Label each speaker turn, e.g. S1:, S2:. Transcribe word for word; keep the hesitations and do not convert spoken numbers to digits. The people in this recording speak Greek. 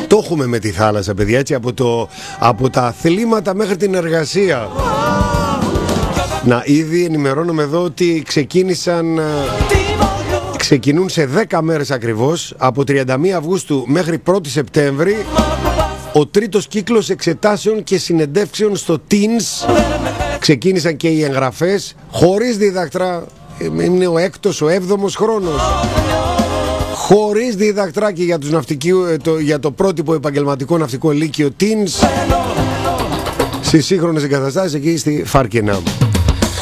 S1: Το έχουμε με τη θάλασσα, παιδιά, έτσι, από, το, από τα αθλήματα μέχρι την εργασία. Να, ήδη ενημερώνομαι εδώ ότι ξεκίνησαν, ξεκινούν σε δέκα μέρες ακριβώς, από τριάντα μία Αυγούστου μέχρι πρώτη Σεπτέμβρη, ο τρίτος κύκλος εξετάσεων και συνεντεύξεων στο Teens. Ξεκίνησαν και οι εγγραφές χωρίς διδακτρά. Είναι ο έκτος, ο έβδομος χρόνος. Χωρίς διδακτράκι για, τους ναυτικίου, το, για το πρότυπο επαγγελματικό ναυτικό λύκειο Teens στις σύγχρονες εγκαταστάσεις εκεί στη Φάρκαινα.